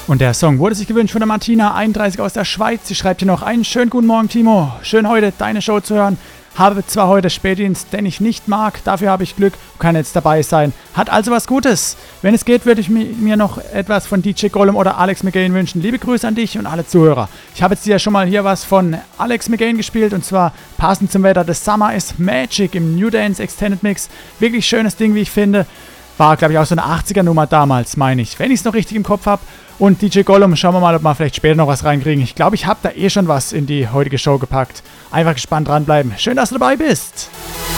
Und der Song wurde sich gewünscht von der Martina, 31 aus der Schweiz. Sie schreibt hier noch: einen schönen guten Morgen, Timo. Schön heute deine Show zu hören. Habe zwar heute Spätdienst, den ich nicht mag, dafür habe ich Glück und kann jetzt dabei sein. Hat also was Gutes. Wenn es geht, würde ich mir noch etwas von DJ Gollum oder Alex McGain wünschen. Liebe Grüße an dich und alle Zuhörer. Ich habe jetzt ja schon mal hier was von Alex McGain gespielt, und zwar passend zum Wetter. The Summer is Magic im New Dance Extended Mix. Wirklich schönes Ding, wie ich finde. War, glaube ich, auch so eine 80er-Nummer damals, meine ich. Wenn ich es noch richtig im Kopf habe. Und DJ Gollum, schauen wir mal, ob wir vielleicht später noch was reinkriegen. Ich glaube, ich habe da schon was in die heutige Show gepackt. Einfach gespannt dranbleiben. Schön, dass du dabei bist.